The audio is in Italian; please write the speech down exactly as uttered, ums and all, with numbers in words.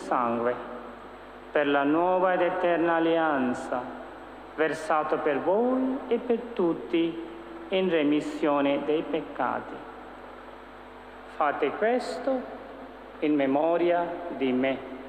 sangue, per la nuova ed eterna alleanza, versato per voi e per tutti in remissione dei peccati. Fate questo in memoria di me.